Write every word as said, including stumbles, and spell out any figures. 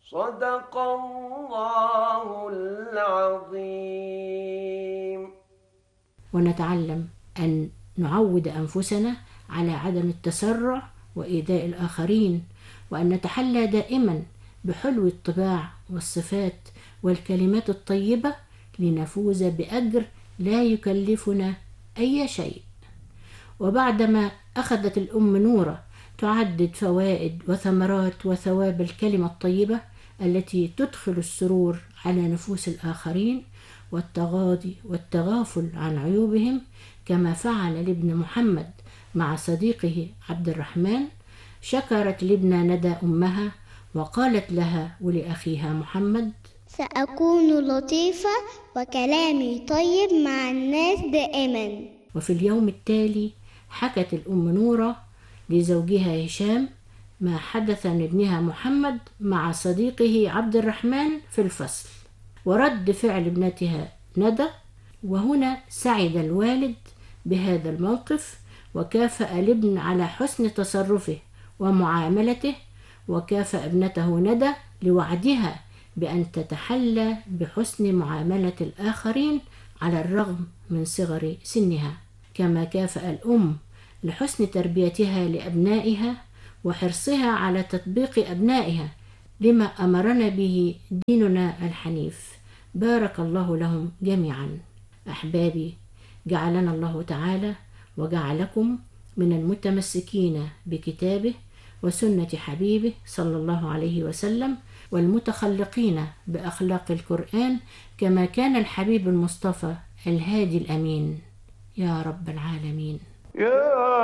صدق الله العظيم. ونتعلم أن نعود أنفسنا على عدم التسرع وإيذاء الآخرين، وأن نتحلى دائما بحلو الطباع والصفات والكلمات الطيبة لنفوز بأجر لا يكلفنا أي شيء. وبعدما أخذت الأم نورة تعدد فوائد وثمرات وثواب الكلمة الطيبة التي تدخل السرور على نفوس الآخرين والتغاضي والتغافل عن عيوبهم، كما فعل لابن محمد مع صديقه عبد الرحمن، شكرت لابنة ندى أمها وقالت لها ولأخيها محمد: سأكون لطيفة وكلامي طيب مع الناس دائما. وفي اليوم التالي حكت الأم نورة لزوجها هشام ما حدث من ابنها محمد مع صديقه عبد الرحمن في الفصل، ورد فعل ابنتها ندى. وهنا سعد الوالد بهذا الموقف، وكافأ الابن على حسن تصرفه ومعاملته، وكافأ ابنته ندى لوعدها بأن تتحلى بحسن معاملة الآخرين على الرغم من صغر سنها، كما كافأ الأم لحسن تربيتها لأبنائها وحرصها على تطبيق أبنائها لما أمرنا به ديننا الحنيف. بارك الله لهم جميعا. أحبابي، جعلنا الله تعالى وجعلكم من المتمسكين بكتابه وسنة حبيبه صلى الله عليه وسلم، والمتخلقين بأخلاق القرآن كما كان الحبيب المصطفى الهادي الأمين، يا رب العالمين. يا